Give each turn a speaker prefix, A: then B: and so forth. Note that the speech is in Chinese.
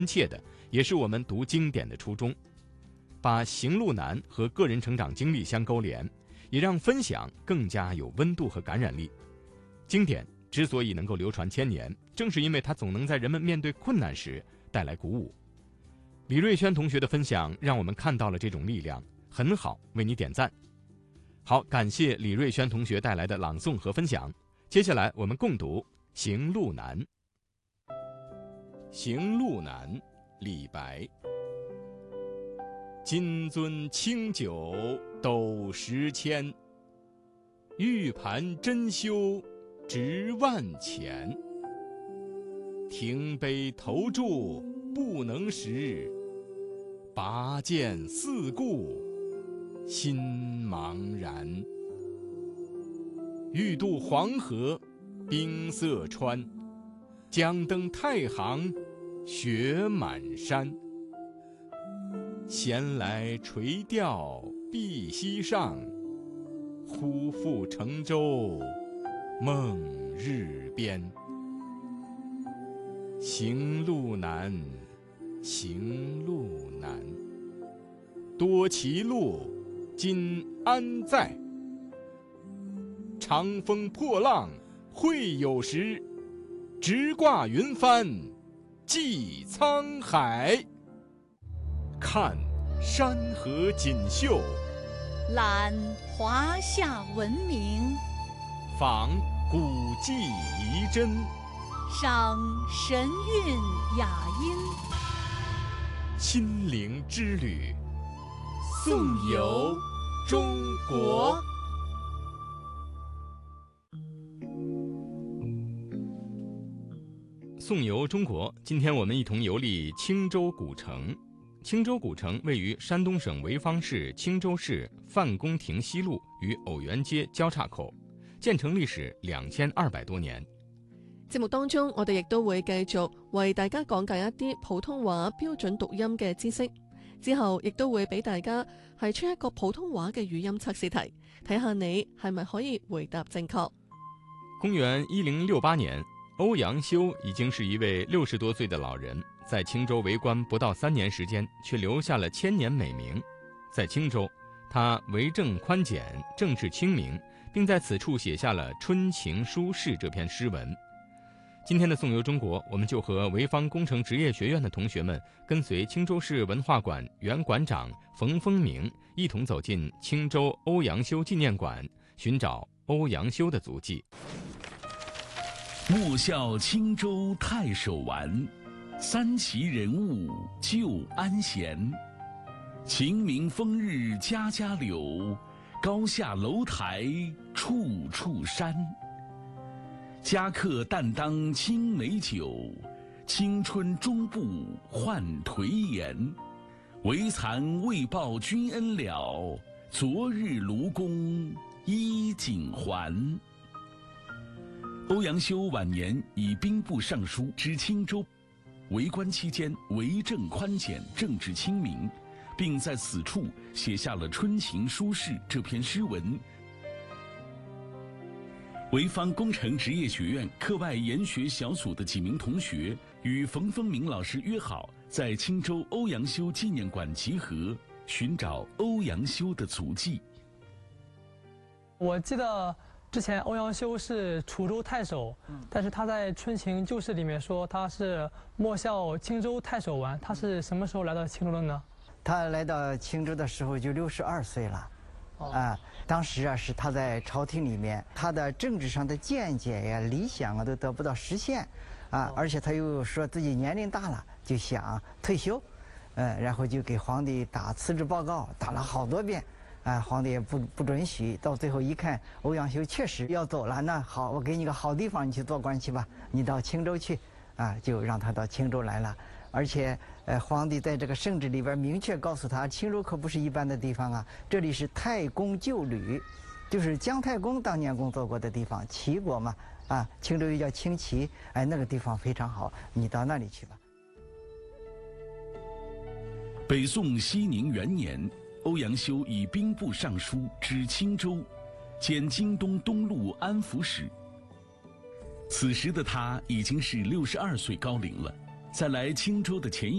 A: 切的，也是我们读经典的初衷。把行路难和个人成长经历相勾连，也让分享更加有温度和感染力。经典之所以能够流传千年，正是因为它总能在人们面对困难时带来鼓舞。李瑞轩同学的分享让我们看到了这种力量，很好，为你点赞。好，感谢李瑞轩同学带来的朗诵和分享。接下来我们共读《行路难》。行路难，李白。金樽清酒斗十千，玉盘珍羞值万钱。停杯投箸不能食，拔剑四顾心茫然。欲渡黄河冰塞川，将登太行雪满山。闲来垂钓碧溪上，忽复乘舟梦日边。行路难，行路难，多歧路，今安在？长风破浪会有时，直挂云帆济沧海。看山河锦绣，
B: 览华夏文明，
A: 访古迹遗珍，
B: 赏神韵雅音。
A: 心灵之旅，颂游中国。颂游中国，今天我们一同游历青州古城。青州古城位于山东省潍坊市青州市范公亭西路与偶园街交叉口，建成歷史2200多年。
C: 節目當中，我哋亦都會繼續為大家講解一啲普通話標準讀音嘅知識，之後亦都會俾大家係出一個普通話嘅語音測試題，睇下你係咪可以回答正確。
A: 公元1068年，歐陽修已經是一位60多歲的老人，在青州為官不到3年時間，卻留下了千年美名。在青州，他為政寬簡，政治清明，並在此處寫下了《春情書事》這篇詩文。今天的頌遊中國，我們就和潍坊工程職業學院的同學們，跟隨青州市文化館原館長馮風明，一同走進青州歐陽修紀念館，尋找歐陽修的足跡。
D: 莫笑青州太守玩，三奇人物旧安闲。晴明風日家家柳，高下樓台處處山。家客但當青梅酒，青春終不換頹顏。唯慚未報君恩了，昨日盧公衣錦還。歐陽修晚年以兵部尚書知青州，為官期間為政寬簡，政治清明，並在此處寫下了《春情書事》這篇詩文。潍坊工程職業學院課外研學小組的幾名同學與馮風明老師約好，在青州歐陽修紀念館集合，尋找歐陽修的足跡。
E: 我記得之前歐陽修是楚州太守，但是他在《春情舊事》裡面說他是莫笑青州太守玩。他是什麼時候來到青州的呢？
F: 他來到青州的時候就62歲了，當時啊是他在朝廷裡面，他的政治上的見解呀、理想啊都得不到實現，而且他又說自己年齡大了，就想退休，然後就給皇帝打辭職報告，打了好多遍。皇帝也不准許，到最後一看歐陽修確實要走了，那好，我給你個好地方，你去做官去吧，你到青州去，就讓他到青州來了。而且皇帝在這個聖旨裡邊明確告訴他，青州可不是一般的地方啊，這裡是太公舊旅，就是姜太公當年工作過的地方，齊國嘛，青州又叫青齊，那個地方非常好，你到那裡去吧。
D: 北宋熙寧元年，歐陽修以兵部尚書知青州，兼京東東路安撫使。此時的他已經是62歲高齡了， 在来青州的前